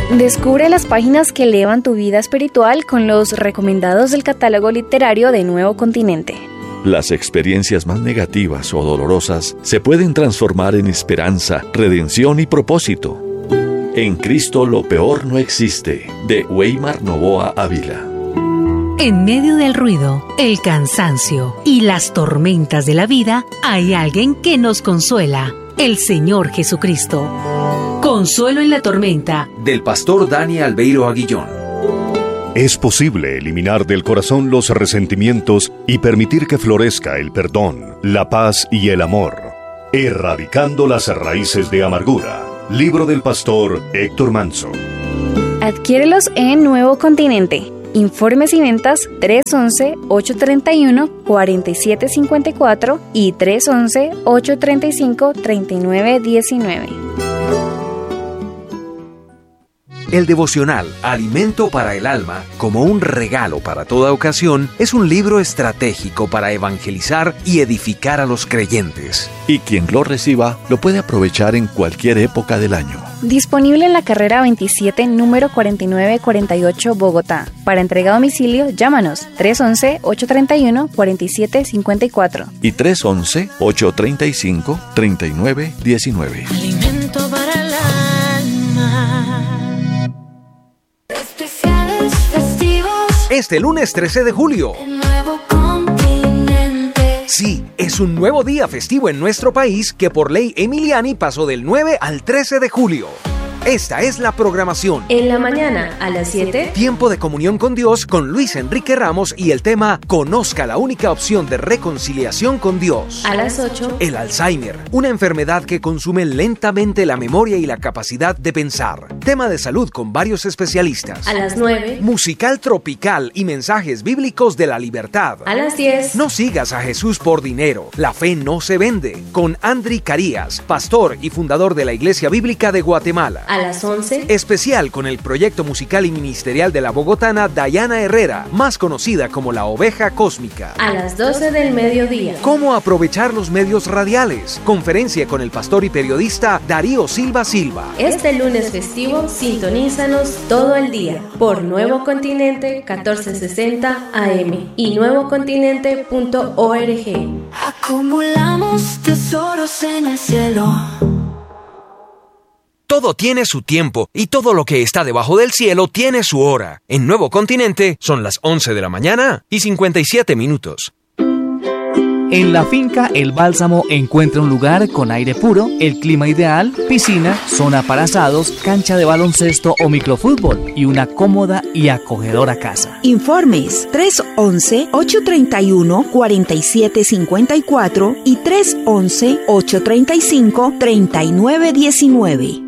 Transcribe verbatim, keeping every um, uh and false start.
Descubre las páginas que elevan tu vida espiritual con los recomendados del catálogo literario de Nuevo Continente. Las experiencias más negativas o dolorosas se pueden transformar en esperanza, redención y propósito. En Cristo lo peor no existe, de Weimar Novoa Ávila. En medio del ruido, el cansancio y las tormentas de la vida, hay alguien que nos consuela, el Señor Jesucristo. Consuelo en la tormenta, del pastor Dani Albeiro Aguillón. Es posible eliminar del corazón los resentimientos y permitir que florezca el perdón, la paz y el amor, erradicando las raíces de amargura. Libro del pastor Héctor Manso. Adquiérelos en Nuevo Continente. Informes y ventas tres once, ocho treinta y uno, cuarenta y siete cincuenta y cuatro y tres once, ocho treinta y cinco, treinta y nueve diecinueve. El devocional Alimento para el Alma, como un regalo para toda ocasión, es un libro estratégico para evangelizar y edificar a los creyentes. Y quien lo reciba lo puede aprovechar en cualquier época del año. Disponible en la carrera veintisiete, número cuarenta y nueve cuarenta y ocho, Bogotá. Para entrega a domicilio, llámanos tres once, ocho treinta y uno, cuarenta y siete cincuenta y cuatro. Y tres once, ocho treinta y cinco, treinta y nueve diecinueve. Alimento para el alma. Especiales festivos. Este lunes trece de julio. El Nuevo Continente. Sí, es un nuevo día festivo en nuestro país que por ley Emiliani pasó del nueve al trece de julio. Esta es la programación. En la mañana, a las siete. Tiempo de comunión con Dios con Luis Enrique Ramos y el tema Conozca la única opción de reconciliación con Dios. A las ocho. El Alzheimer, una enfermedad que consume lentamente la memoria y la capacidad de pensar. Tema de salud con varios especialistas. A las nueve. Musical tropical y mensajes bíblicos de la libertad. A las diez. No sigas a Jesús por dinero. La fe no se vende. Con Andri Carías, pastor y fundador de la Iglesia Bíblica de Guatemala. A las once. Especial con el proyecto musical y ministerial de la bogotana Dayana Herrera, más conocida como la Oveja Cósmica. A las doce del mediodía. ¿Cómo aprovechar los medios radiales? Conferencia con el pastor y periodista Darío Silva Silva. Este lunes festivo, sintonízanos todo el día por Nuevo Continente catorce sesenta A M y nuevo continente punto org. Acumulamos tesoros en el cielo. Todo tiene su tiempo y todo lo que está debajo del cielo tiene su hora. En Nuevo Continente son las once de la mañana y cincuenta y siete minutos. En la finca El Bálsamo encuentra un lugar con aire puro, el clima ideal, piscina, zona para asados, cancha de baloncesto o microfútbol y una cómoda y acogedora casa. Informes tres once, ocho treinta y uno, cuarenta y siete cincuenta y cuatro y tres once, ocho treinta y cinco, treinta y nueve diecinueve.